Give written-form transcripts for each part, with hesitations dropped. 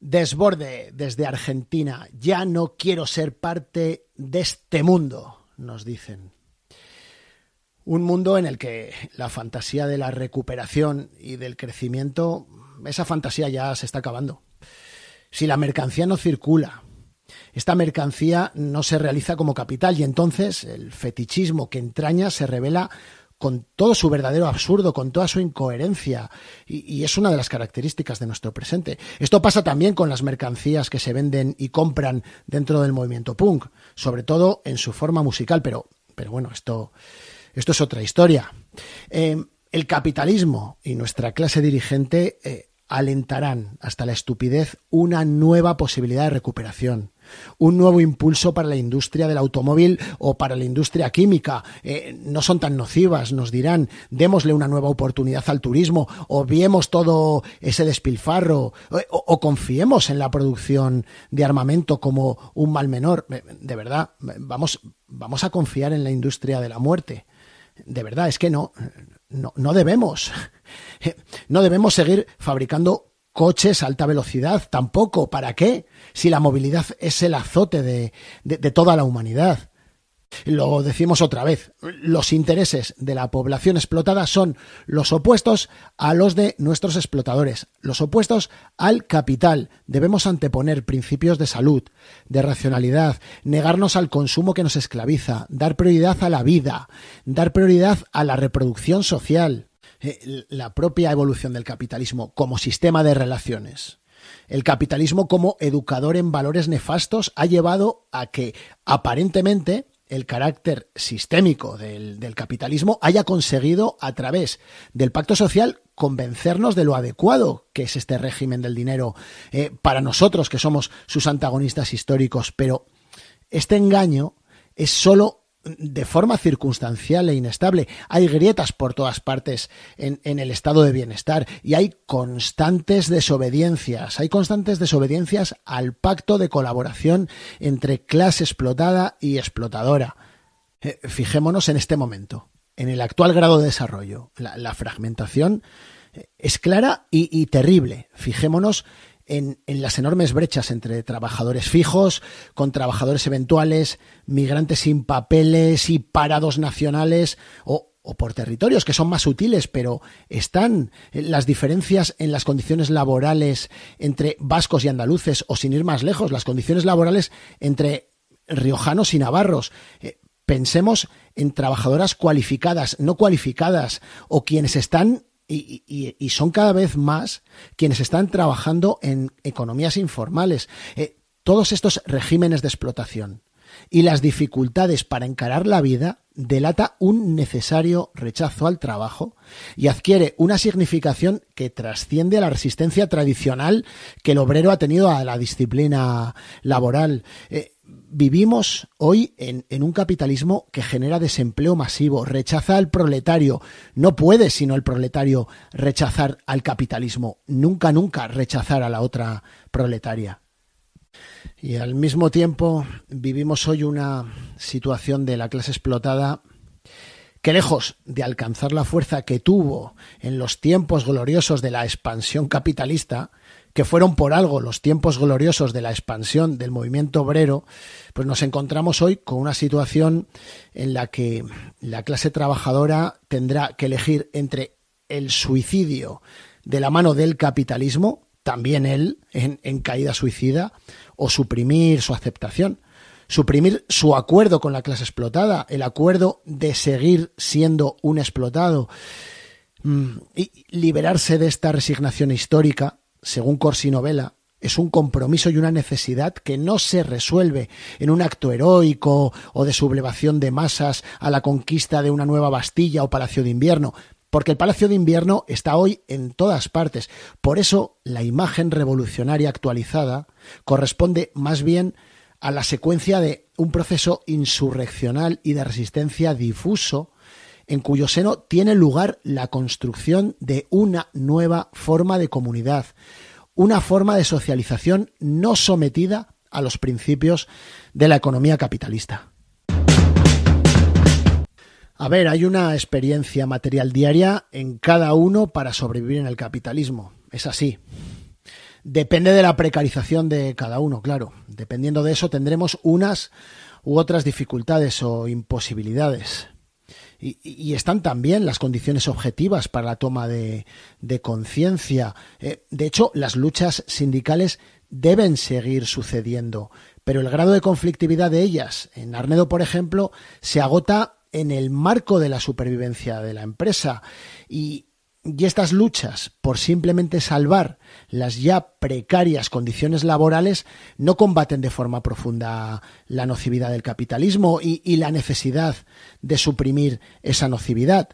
Desborde desde Argentina. Ya no quiero ser parte de este mundo, nos dicen. Un mundo en el que la fantasía de la recuperación y del crecimiento, esa fantasía ya se está acabando. Si la mercancía no circula, esta mercancía no se realiza como capital y entonces el fetichismo que entraña se revela con todo su verdadero absurdo, con toda su incoherencia, y es una de las características de nuestro presente. Esto pasa también con las mercancías que se venden y compran dentro del movimiento punk, sobre todo en su forma musical, pero bueno, esto es otra historia. El capitalismo y nuestra clase dirigente alentarán hasta la estupidez una nueva posibilidad de recuperación, un nuevo impulso para la industria del automóvil o para la industria química. No son tan nocivas, nos dirán. Démosle una nueva oportunidad al turismo, obviemos todo ese despilfarro, o confiemos en la producción de armamento como un mal menor. De verdad, vamos a confiar en la industria de la muerte. De verdad, es que no debemos. No debemos seguir fabricando coches a alta velocidad, tampoco. ¿Para qué? Si la movilidad es el azote de toda la humanidad. Lo decimos otra vez, los intereses de la población explotada son los opuestos a los de nuestros explotadores, los opuestos al capital. Debemos anteponer principios de salud, de racionalidad, negarnos al consumo que nos esclaviza, dar prioridad a la vida, dar prioridad a la reproducción social. La propia evolución del capitalismo como sistema de relaciones. El capitalismo como educador en valores nefastos ha llevado a que, aparentemente, el carácter sistémico del capitalismo haya conseguido, a través del pacto social, convencernos de lo adecuado que es este régimen del dinero para nosotros, que somos sus antagonistas históricos. Pero este engaño es solo de forma circunstancial e inestable. Hay grietas por todas partes en el estado de bienestar y hay constantes desobediencias. Hay constantes desobediencias al pacto de colaboración entre clase explotada y explotadora. Fijémonos en este momento, en el actual grado de desarrollo. La fragmentación es clara y terrible. Fijémonos en las enormes brechas entre trabajadores fijos, con trabajadores eventuales, migrantes sin papeles y parados nacionales, o por territorios que son más sutiles, pero están las diferencias en las condiciones laborales entre vascos y andaluces, o sin ir más lejos, las condiciones laborales entre riojanos y navarros. Pensemos en trabajadoras cualificadas, no cualificadas, o quienes están y son cada vez más quienes están trabajando en economías informales. Todos estos regímenes de explotación y las dificultades para encarar la vida delata un necesario rechazo al trabajo y adquiere una significación que trasciende a la resistencia tradicional que el obrero ha tenido a la disciplina laboral. Vivimos hoy en un capitalismo que genera desempleo masivo, rechaza al proletario. No puede sino el proletario rechazar al capitalismo, nunca rechazar a la otra proletaria. Y al mismo tiempo vivimos hoy una situación de la clase explotada que, lejos de alcanzar la fuerza que tuvo en los tiempos gloriosos de la expansión capitalista, que fueron por algo los tiempos gloriosos de la expansión del movimiento obrero, pues nos encontramos hoy con una situación en la que la clase trabajadora tendrá que elegir entre el suicidio de la mano del capitalismo, también él en caída suicida, o suprimir su aceptación, suprimir su acuerdo con la clase explotada, el acuerdo de seguir siendo un explotado, y liberarse de esta resignación histórica. Según Corsi Novela, es un compromiso y una necesidad que no se resuelve en un acto heroico o de sublevación de masas a la conquista de una nueva Bastilla o Palacio de Invierno, porque el Palacio de Invierno está hoy en todas partes. Por eso la imagen revolucionaria actualizada corresponde más bien a la secuencia de un proceso insurreccional y de resistencia difuso, en cuyo seno tiene lugar la construcción de una nueva forma de comunidad, una forma de socialización no sometida a los principios de la economía capitalista. A ver, hay una experiencia material diaria en cada uno para sobrevivir en el capitalismo. Es así. Depende de la precarización de cada uno, claro. Dependiendo de eso tendremos unas u otras dificultades o imposibilidades. Y están también las condiciones objetivas para la toma de conciencia. De hecho, las luchas sindicales deben seguir sucediendo, pero el grado de conflictividad de ellas, en Arnedo, por ejemplo, se agota en el marco de la supervivencia de la empresa. Y estas luchas por simplemente salvar las ya precarias condiciones laborales no combaten de forma profunda la nocividad del capitalismo y la necesidad de suprimir esa nocividad.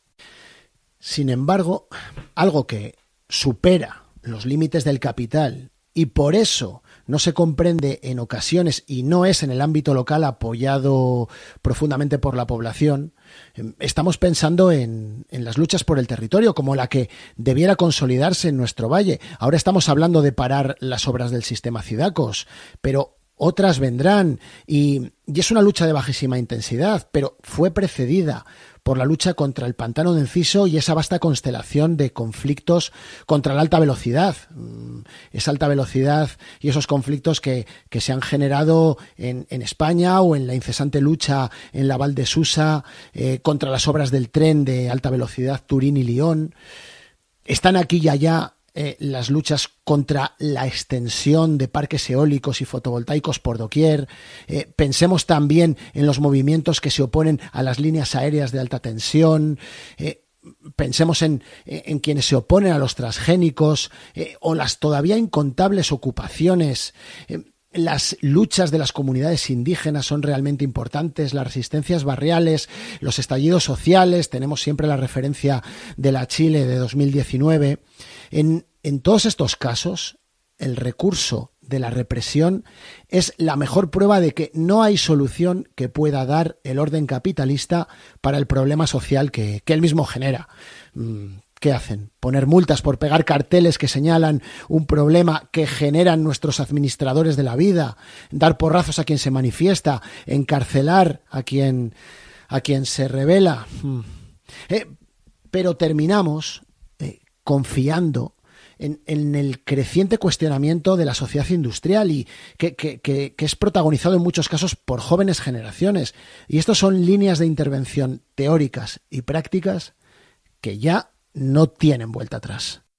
Sin embargo, algo que supera los límites del capital y por eso no se comprende en ocasiones y no es en el ámbito local apoyado profundamente por la población, estamos pensando en las luchas por el territorio como la que debiera consolidarse en nuestro valle. Ahora estamos hablando de parar las obras del sistema Cidacos, pero otras vendrán y es una lucha de bajísima intensidad, pero fue precedida por la lucha contra el pantano de Enciso y esa vasta constelación de conflictos contra la alta velocidad. Esa alta velocidad y esos conflictos que se han generado en España o en la incesante lucha en la Val de Susa contra las obras del tren de alta velocidad Turín y Lyon. Están aquí y allá las luchas contra la extensión de parques eólicos y fotovoltaicos por doquier. Pensemos también en los movimientos que se oponen a las líneas aéreas de alta tensión. Pensemos en quienes se oponen a los transgénicos o las todavía incontables ocupaciones. Las luchas de las comunidades indígenas son realmente importantes, las resistencias barriales, los estallidos sociales, tenemos siempre la referencia de la Chile de 2019. En todos estos casos, el recurso de la represión es la mejor prueba de que no hay solución que pueda dar el orden capitalista para el problema social que él mismo genera. ¿Qué hacen? Poner multas por pegar carteles que señalan un problema que generan nuestros administradores de la vida, dar porrazos a quien se manifiesta, encarcelar a quien se rebela. Pero terminamos confiando en el creciente cuestionamiento de la sociedad industrial y que es protagonizado en muchos casos por jóvenes generaciones. Y estos son líneas de intervención teóricas y prácticas que ya no tienen vuelta atrás.